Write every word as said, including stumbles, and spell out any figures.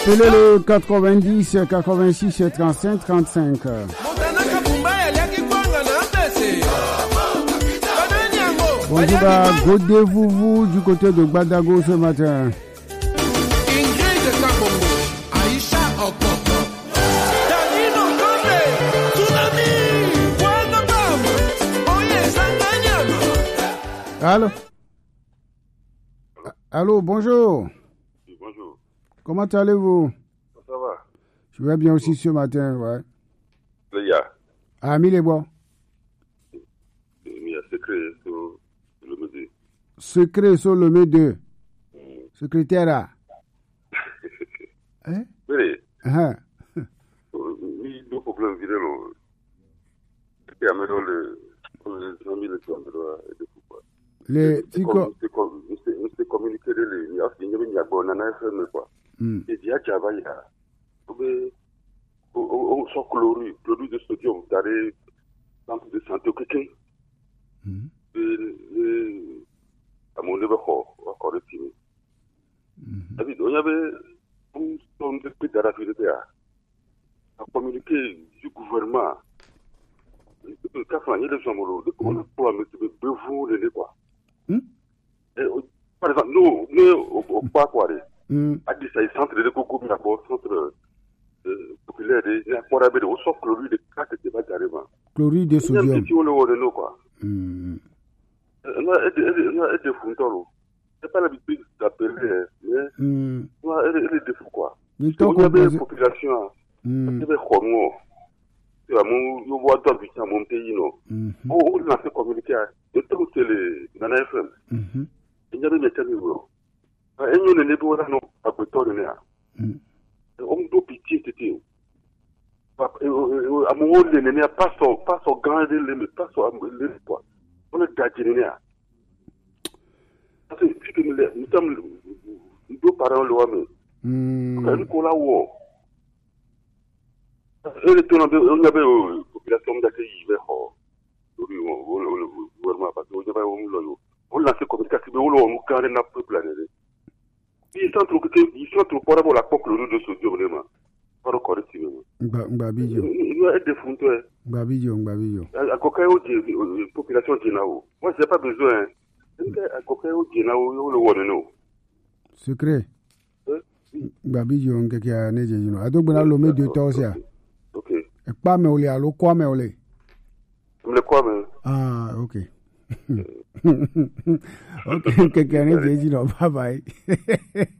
Appelez le quatre-vingt-dix, quatre-vingt-six, trente-cinq, trente-cinq. Bonjour à Godé Vouvou du côté de Badago ce matin. Allô? Allô, bonjour. Oui, bonjour. Comment allez-vous? Ça va? Je vais bien aussi ce matin, ouais. Il y a. Ah, mis les bois. Il y a secret sur le métier. Secret sur le métier. Secrétaire. Hein? Oui. Ah. Oui, deux problèmes viraux. C'est à mettre le. Les amis, les gens, les fois. Les. C'est comme. C'est comme. C'est communiquer les. Il y a. Il y a bon, on a fait, mais quoi. Et il y a Java, il y a. On sort chlorure, produit de sodium, dans les centres de santé au quelqu'un. À mon niveau, encore le film. Il y avait un son de plus de la ville à communiquer du gouvernement. Quand il y a des gens, on a pour la mettre de vous, les quoi. Par exemple, nous, nous, au pas quoi, à dix, il centre de beaucoup, mais d'abord, centre populaire, il y a pour avoir au sort chlorure de quatre qui va carrément. Chlorure de sodium. Il y a un petit peu de quoi. Il y a des fonds. C'est pas l'habitude d'appeler, mais il y a des fonds quoi. Il y a des populations, il y a des hormones. Tu vois, mon voix dans mon pays, non. On l'a fait communiquer. Et tout c'est les dans la F M. Il y a des mécanismes. Il y a des nébuleux non à béton de l'air. On doit pitié, c'était. À mon moment, les nénés pas son pas son grand les pas son les quoi. On est gardé les nénés. Parce que nous sommes deux parents loin mais. Quand nous là où. Et le tournant on avait une population d'accueil vers oh. Oui, on gouvernement parce que on avait on on l'a fait communication mais on on carré n'a pas plané. Ils sont trop ils sont trop pour avoir la coque le de sodium vraiment. Pas correct vraiment. Mbabijo. Il y a des fonds toi. Mbabijo, Mbabijo. À Cocaïo population Djenao. Moi j'ai pas besoin. À Cocaïo Djenao le one no. Secret. Mbabijo ngeke ya neje you adogba lo me de tosia. OK. E pa me ole alo kwa me ole. Me kwa me. Ah, OK. OK, ngeke ya neje you bye bye.